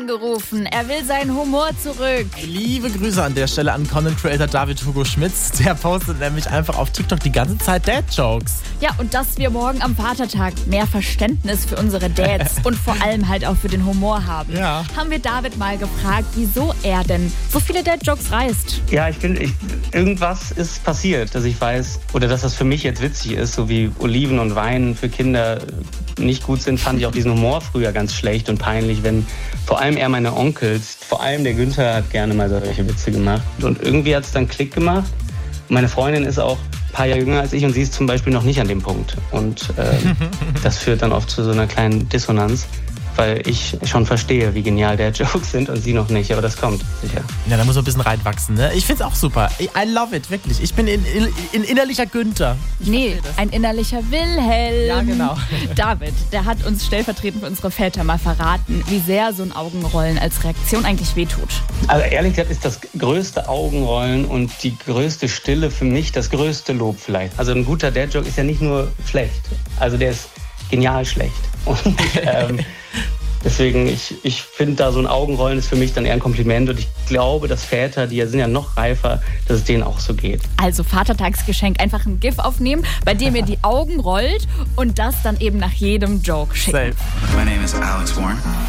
angerufen. Er will seinen Humor zurück. Liebe Grüße an der Stelle an Content Creator David Hugo Schmitz. Der postet nämlich einfach auf TikTok die ganze Zeit Dad-Jokes. Ja, und dass wir morgen am Vatertag mehr Verständnis für unsere Dads und vor allem halt auch für den Humor haben, haben wir David mal gefragt, wieso er denn so viele Dad-Jokes reißt. Ja, irgendwas ist passiert, dass ich weiß, oder dass das für mich jetzt witzig ist, so wie Oliven und Wein für Kinder nicht gut sind, fand ich auch diesen Humor früher ganz schlecht und peinlich, wenn vor allem eher meine Onkels, vor allem der Günther hat gerne mal solche Witze gemacht. Und irgendwie hat es dann Klick gemacht. Meine Freundin ist auch ein paar Jahre jünger als ich und sie ist zum Beispiel noch nicht an dem Punkt. Und das führt dann oft zu so einer kleinen Dissonanz, weil ich schon verstehe, wie genial der Jokes sind und sie noch nicht, aber das kommt sicher. Ja, da muss man ein bisschen reinwachsen, ne? Ich find's auch super. I love it, wirklich. Ich bin in innerlicher Günther. Nee, ein innerlicher Wilhelm. Ja, genau. David, der hat uns stellvertretend für unsere Väter mal verraten, wie sehr so ein Augenrollen als Reaktion eigentlich wehtut. Also ehrlich gesagt ist das größte Augenrollen und die größte Stille für mich das größte Lob vielleicht. Also ein guter Dad-Joke ist ja nicht nur schlecht, also der ist genial schlecht. Und deswegen, ich finde da so ein Augenrollen ist für mich dann eher ein Kompliment und ich glaube, dass Väter, die sind ja noch reifer, dass es denen auch so geht. Also Vatertagsgeschenk, einfach ein GIF aufnehmen, bei dem ihr die Augen rollt und das dann eben nach jedem Joke schicken. Safe. My name is Alex Warren.